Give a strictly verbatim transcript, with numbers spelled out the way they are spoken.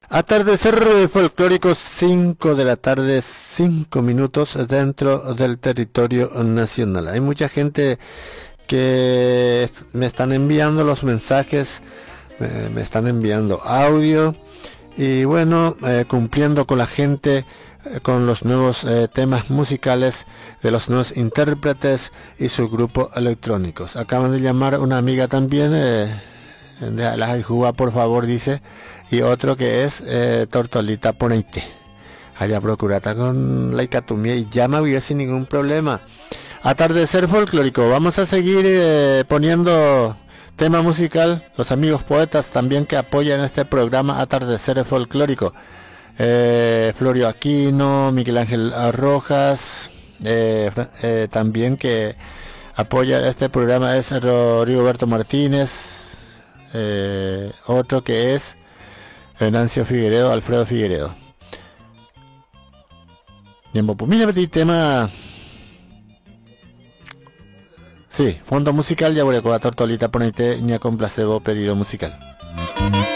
Atardecer folclórico, cinco de la tarde, cinco minutos dentro del territorio nacional. Hay mucha gente que me están enviando los mensajes, eh, me están enviando audio y bueno, eh, cumpliendo con la gente, eh, con los nuevos eh, temas musicales de los nuevos intérpretes y su grupo electrónicos. Acaban de llamar una amiga también, eh, de la Jaijuba, por favor, dice, y otro que es eh, Tortolita Poneite. Allá procurata con la Icatumia y llama bien sin ningún problema. Atardecer folclórico, vamos a seguir eh, poniendo tema musical. Los amigos poetas también que apoyan este programa Atardecer folclórico. Eh, Florio Aquino, Miguel Ángel Rojas, eh, eh, también que apoya este programa es Rigoberto Martínez. Eh, otro que es Venancio Figueredo, Alfredo Figueredo. Bien, pues mira el tema. Sí, fondo musical, ya voy a Tortolita Ponete, ña con placebo pedido musical.